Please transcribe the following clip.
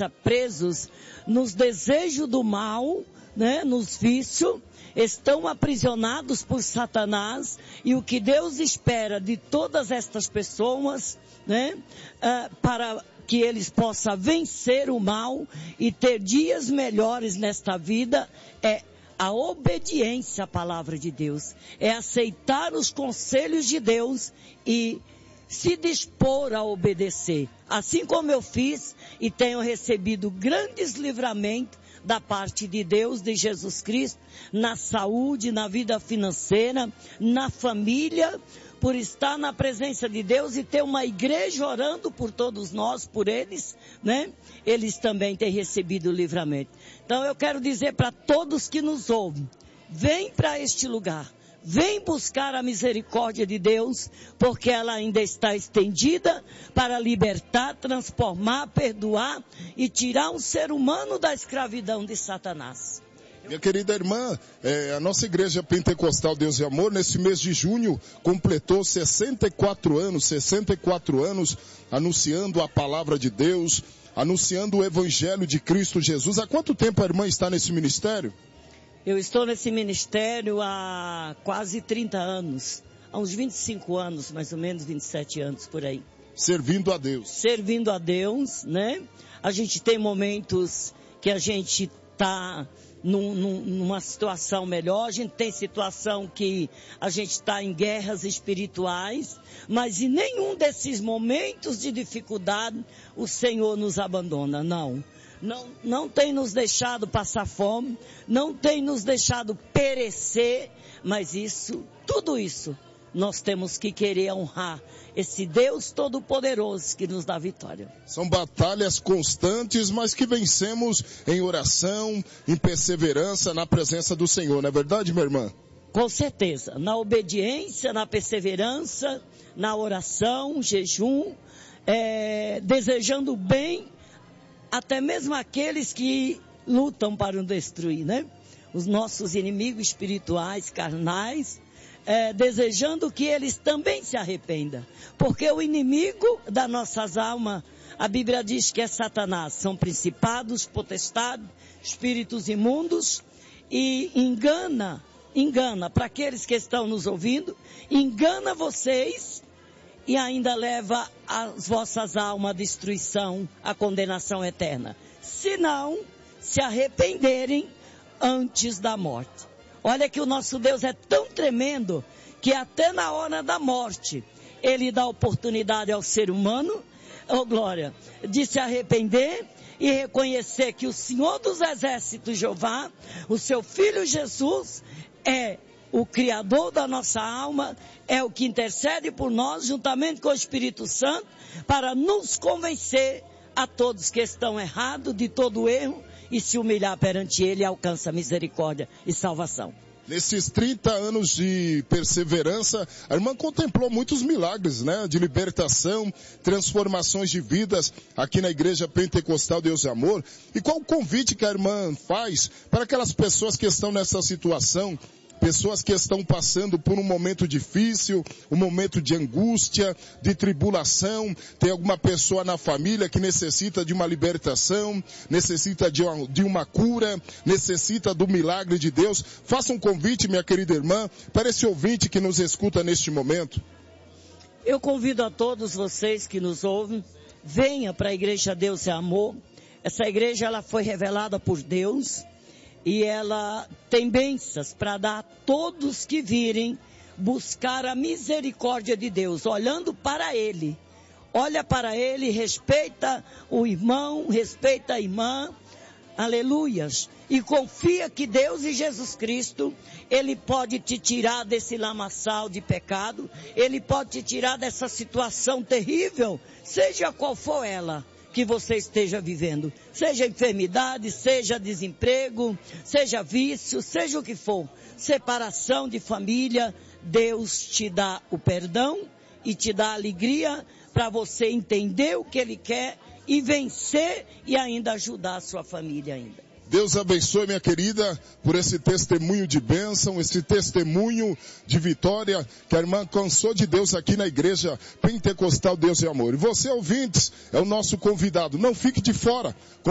cabeça, presos nos desejos do mal, né, nos vícios, estão aprisionados por Satanás, e o que Deus espera de todas estas pessoas, né, para que eles possam vencer o mal e ter dias melhores nesta vida, é a obediência à palavra de Deus, é aceitar os conselhos de Deus e se dispor a obedecer, assim como eu fiz e tenho recebido grandes livramentos da parte de Deus, de Jesus Cristo, na saúde, na vida financeira, na família, por estar na presença de Deus e ter uma igreja orando por todos nós, por eles, né? Eles também têm recebido livramento. Então eu quero dizer para todos que nos ouvem, vem para este lugar. Vem buscar a misericórdia de Deus, porque ela ainda está estendida para libertar, transformar, perdoar e tirar um ser humano da escravidão de Satanás. Minha querida irmã, a nossa igreja pentecostal Deus e Amor, nesse mês de junho, completou 64 anos, anunciando a palavra de Deus, anunciando o evangelho de Cristo Jesus. Há quanto tempo a irmã está nesse ministério? Eu estou nesse ministério há quase 30 anos, há uns 25 anos, mais ou menos 27 anos por aí. Servindo a Deus. Servindo a Deus, né? A gente tem momentos que a gente está numa situação melhor, a gente tem situação que a gente está em guerras espirituais, mas em nenhum desses momentos de dificuldade o Senhor nos abandona, não. Não tem nos deixado passar fome, não tem nos deixado perecer, mas tudo isso, nós temos que querer honrar esse Deus Todo-Poderoso que nos dá vitória. São batalhas constantes, mas que vencemos em oração, em perseverança, na presença do Senhor, não é verdade, minha irmã? Com certeza, na obediência, na perseverança, na oração, jejum, desejando bem, até mesmo aqueles que lutam para nos destruir, né? Os nossos inimigos espirituais, carnais, desejando que eles também se arrependam. Porque o inimigo das nossas almas, a Bíblia diz que é Satanás, são principados, potestades, espíritos imundos, e engana, para aqueles que estão nos ouvindo, engana vocês, e ainda leva as vossas almas à destruição, à condenação eterna. Se não se arrependerem antes da morte. Olha que o nosso Deus é tão tremendo, que até na hora da morte, Ele dá oportunidade ao ser humano, glória, de se arrepender e reconhecer que o Senhor dos Exércitos, Jeová, o seu Filho Jesus, é o Criador da nossa alma, é o que intercede por nós, juntamente com o Espírito Santo, para nos convencer a todos que estão errados de todo erro e se humilhar perante Ele, alcança misericórdia e salvação. Nesses 30 anos de perseverança, a irmã contemplou muitos milagres, né? De libertação, transformações de vidas aqui na Igreja Pentecostal Deus e Amor. E qual o convite que a irmã faz para aquelas pessoas que estão nessa situação? Pessoas que estão passando por um momento difícil, um momento de angústia, de tribulação. Tem alguma pessoa na família que necessita de uma libertação, necessita de uma cura, necessita do milagre de Deus. Faça um convite, minha querida irmã, para esse ouvinte que nos escuta neste momento. Eu convido a todos vocês que nos ouvem, venha para a Igreja Deus é Amor. Essa igreja ela foi revelada por Deus. E ela tem bênçãos para dar a todos que virem buscar a misericórdia de Deus, olhando para Ele. Olha para Ele, respeita o irmão, respeita a irmã, aleluias. E confia que Deus e Jesus Cristo, Ele pode te tirar desse lamaçal de pecado, Ele pode te tirar dessa situação terrível, seja qual for ela que você esteja vivendo, seja enfermidade, seja desemprego, seja vício, seja o que for, separação de família, Deus te dá o perdão e te dá alegria para você entender o que Ele quer e vencer e ainda ajudar a sua família ainda. Deus abençoe, minha querida, por esse testemunho de bênção, esse testemunho de vitória que a irmã alcançou de Deus aqui na Igreja Pentecostal Deus e Amor. E você, ouvintes, é o nosso convidado. Não fique de fora.